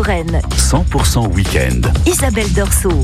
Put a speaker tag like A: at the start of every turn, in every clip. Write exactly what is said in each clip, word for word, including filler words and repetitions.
A: Touraine.
B: cent pour cent week-end.
A: Isabelle Dorso.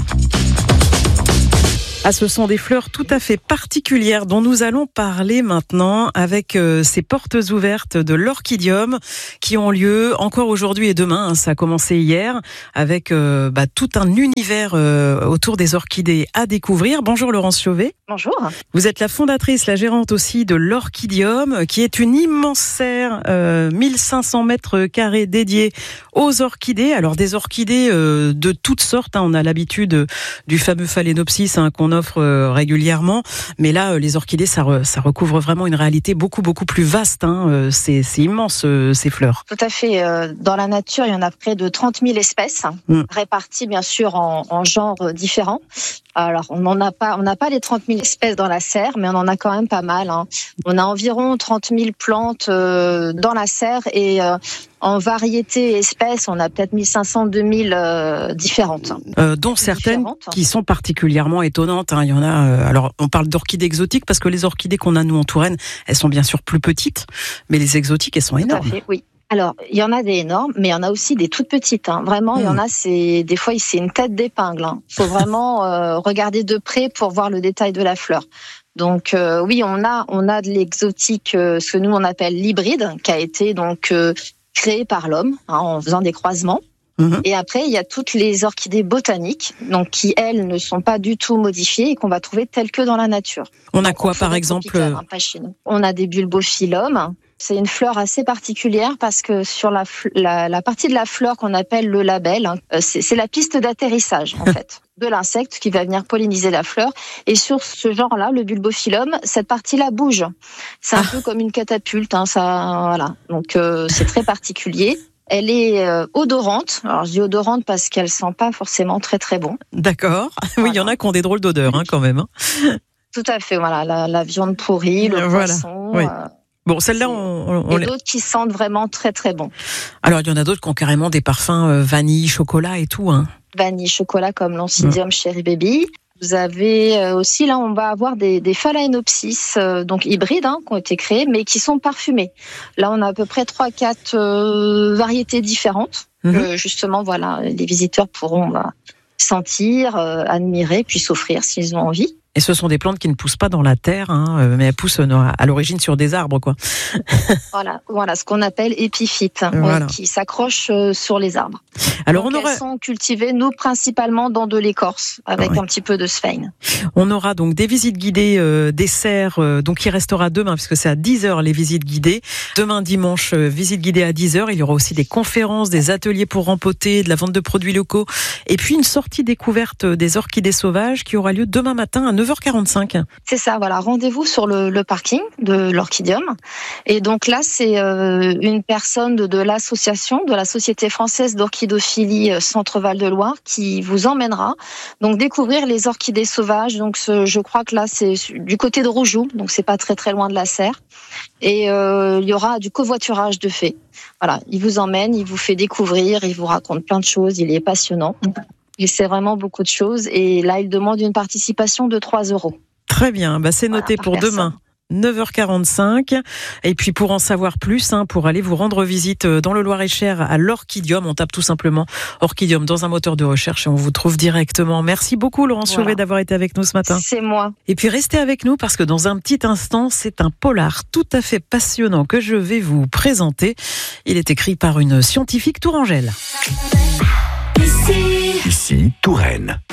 C: Ah, ce sont des fleurs tout à fait particulières dont nous allons parler maintenant avec euh, ces portes ouvertes de l'orchidium qui ont lieu encore aujourd'hui et demain. Hein, ça a commencé hier avec euh, bah, tout un univers euh, autour des orchidées à découvrir. Bonjour Laurence Chauvet.
D: Bonjour.
C: Vous êtes la fondatrice, la gérante aussi de l'orchidium qui est une immense serre, euh, mille cinq cents mètres carrés dédiée aux orchidées. Alors des orchidées euh, de toutes sortes. Hein, on a l'habitude du fameux phalaenopsis hein, qu'on offre euh, régulièrement, mais là euh, les orchidées ça, re, ça recouvre vraiment une réalité beaucoup beaucoup plus vaste. Hein, euh, c'est, c'est immense euh, ces fleurs.
D: Tout à fait. Euh, dans la nature, il y en a près de trente mille espèces, mm. réparties bien sûr en, en genres différents. Alors on n'en a pas, on n'a pas les trente mille espèces dans la serre, mais on en a quand même pas mal. Hein. On a environ trente mille plantes euh, dans la serre et euh, en variété et espèces, on a peut-être mille cinq cents, deux mille euh, différentes.
C: Euh, dont certaines différentes. Qui sont particulièrement étonnantes. Hein. Il y en a. Euh, alors, on parle d'orchidées exotiques parce que les orchidées qu'on a nous en Touraine, elles sont bien sûr plus petites, mais les exotiques, elles sont énormes.
D: Tout à fait, oui. Alors, il y en a des énormes, mais il y en a aussi des toutes petites. Hein. Vraiment, mmh. il y en a, c'est des fois, c'est une tête d'épingle. Il hein. faut vraiment euh, regarder de près pour voir le détail de la fleur. Donc euh, oui, on a on a de l'exotique, euh, ce que nous on appelle l'hybride, qui a été donc euh, créé par l'homme hein, en faisant des croisements. Mmh. Et après, il y a toutes les orchidées botaniques, donc qui elles ne sont pas du tout modifiées et qu'on va trouver telles que dans la nature.
C: On a donc, quoi par exemple
D: hein, pas chez nous. On a des bulbophyllum. C'est une fleur assez particulière parce que sur la, la, la partie de la fleur qu'on appelle le labelle, hein, c'est, c'est la piste d'atterrissage en fait de l'insecte qui va venir polliniser la fleur. Et sur ce genre-là, le bulbophyllum, cette partie-là bouge. C'est un ah. peu comme une catapulte. Hein, ça, voilà. Donc euh, c'est très particulier. Elle est euh, odorante. Alors je dis odorante parce qu'elle sent pas forcément très très bon.
C: D'accord. Voilà. Oui, il y en a qui ont des drôles d'odeur hein, quand même. Hein.
D: Tout à fait. Voilà, la, la viande pourrie, le voilà. poisson.
C: Oui.
D: Euh,
C: Bon, celle-là, on, on
D: et d'autres qui sentent vraiment très très bon.
C: Alors, il y en a d'autres qui ont carrément des parfums euh, vanille, chocolat et tout. Hein.
D: Vanille, chocolat comme l'Oncidium mmh. Cherry Baby. Vous avez euh, aussi, là, on va avoir des, des phalaenopsis, euh, donc hybrides, hein, qui ont été créés, mais qui sont parfumés. Là, on a à peu près trois quatre euh, variétés différentes. Mmh. Euh, justement, voilà, les visiteurs pourront bah, sentir, euh, admirer, puis s'offrir s'ils ont envie.
C: Et ce sont des plantes qui ne poussent pas dans la terre, hein, mais elles poussent à l'origine sur des arbres, quoi.
D: Voilà, voilà, ce qu'on appelle épiphytes,
C: voilà.
D: ouais, qui s'accrochent sur les arbres.
C: Alors
D: donc,
C: on aura...
D: elles sont cultivées, nous, principalement dans de l'écorce, avec ouais. un petit peu de sphène.
C: On aura donc des visites guidées euh, des serres, euh, donc qui restera demain, puisque c'est à dix heures les visites guidées. Demain, dimanche, euh, visite guidée à dix heures. Il y aura aussi des conférences, des ateliers pour rempoter, de la vente de produits locaux. Et puis une sortie découverte des orchidées sauvages qui aura lieu demain matin à neuf heures quarante-cinq.
D: C'est ça, voilà. Rendez-vous sur le, le parking de l'Orchidium. Et donc là, c'est euh, une personne de, de l'association, de la Société française d'orchidophilie Centre-Val de Loire qui vous emmènera donc découvrir les orchidées sauvages. Donc ce, je crois que là, c'est du côté de Roujoux, donc c'est pas très très loin de la serre. Et euh, il y aura du covoiturage de fait. Voilà, il vous emmène, il vous fait découvrir, il vous raconte plein de choses, il est passionnant. Il sait vraiment beaucoup de choses et là, il demande une participation de trois euros.
C: Très bien, bah c'est noté voilà, pour personne. Demain. neuf heures quarante-cinq. Et puis pour en savoir plus, hein, pour aller vous rendre visite dans le Loir-et-Cher à l'Orchidium, on tape tout simplement Orchidium dans un moteur de recherche et on vous trouve directement. Merci beaucoup Laurence voilà. Chauvet d'avoir été avec nous ce matin.
D: C'est moi.
C: Et puis restez avec nous parce que dans un petit instant, c'est un polar tout à fait passionnant que je vais vous présenter. Il est écrit par une scientifique tourangelle.
B: Ici, Ici Touraine.